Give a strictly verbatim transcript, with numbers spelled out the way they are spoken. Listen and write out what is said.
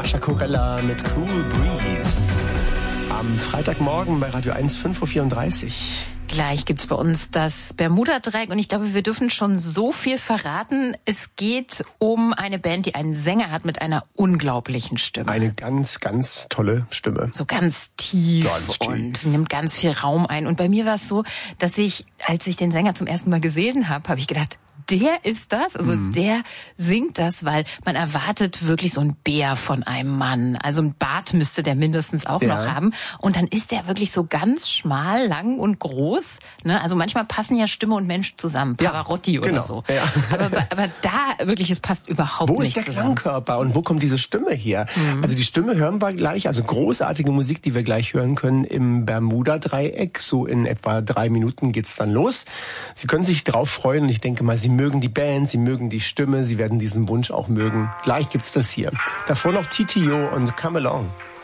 Sascha Corella mit Cool Breeze. Am Freitagmorgen bei Radio eins, fünf Uhr vierunddreißig. Gleich gibt's bei uns das Bermuda-Dreieck und ich glaube, wir dürfen schon so viel verraten. Es geht um eine Band, die einen Sänger hat mit einer unglaublichen Stimme. Eine ganz, ganz tolle Stimme. So ganz tief, ganz tief. Und nimmt ganz viel Raum ein. Und bei mir war es so, dass ich, als ich den Sänger zum ersten Mal gesehen habe, habe ich gedacht, der ist das, also mhm. der singt das, weil man erwartet wirklich so ein Bär von einem Mann. Also ein Bart müsste der mindestens auch ja. noch haben. Und dann ist der wirklich so ganz schmal, lang und groß. Ne? Also manchmal passen ja Stimme und Mensch zusammen, Pavarotti ja, oder genau. so. Ja. Aber, aber da wirklich, es passt überhaupt wo nicht zusammen. Wo ist der zusammen. Klangkörper und wo kommt diese Stimme her? Mhm. Also die Stimme hören wir gleich, also großartige Musik, die wir gleich hören können im Bermuda-Dreieck. So in etwa drei Minuten geht's dann los. Sie können sich drauf freuen und ich denke mal, Sie mögen die Band, Sie mögen die Stimme, Sie werden diesen Wunsch auch mögen. Gleich gibt's das hier. Davor noch T T O und Come Along.